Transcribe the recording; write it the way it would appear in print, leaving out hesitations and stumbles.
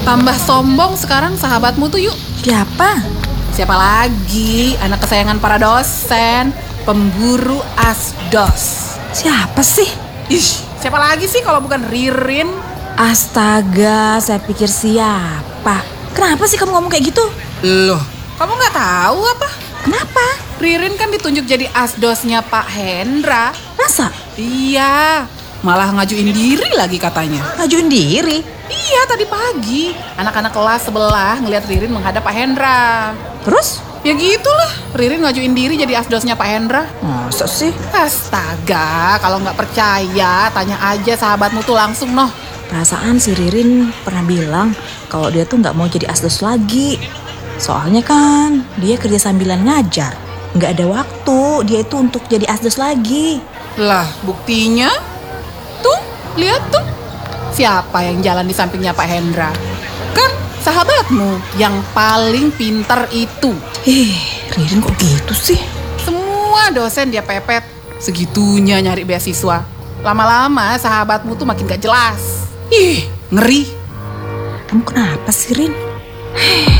Tambah sombong sekarang sahabatmu tuh yuk. Siapa? Siapa lagi? Anak kesayangan para dosen, pemburu asdos. Siapa sih? Ih, siapa lagi sih kalau bukan Ririn? Astaga, saya pikir siapa? Kenapa sih kamu ngomong kayak gitu? Loh, kamu nggak tahu apa? Kenapa? Ririn kan ditunjuk jadi asdosnya Pak Hendra. Masa? Iya, malah ngajuin diri lagi katanya. Ngajuin diri? Iya, tadi pagi anak-anak kelas sebelah ngeliat Ririn menghadap Pak Hendra. Terus? Ya gitulah, Ririn ngajuin diri jadi asdosnya Pak Hendra. Masa sih? Astaga, kalau nggak percaya tanya aja sahabatmu tuh langsung noh. Perasaan si Ririn pernah bilang kalau dia tuh nggak mau jadi asdos lagi. Soalnya kan dia kerja sambilan ngajar. Nggak ada waktu dia itu untuk jadi asdos lagi. Lah, buktinya? Tuh, lihat tuh. Siapa yang jalan di sampingnya Pak Hendra? Kan sahabatmu yang paling pintar itu. Ririn kok gitu sih? Semua dosen dia pepet. Segitunya nyari beasiswa. Lama-lama sahabatmu tuh makin gak jelas. Ih, ngeri. Kamu kenapa sih, Rin?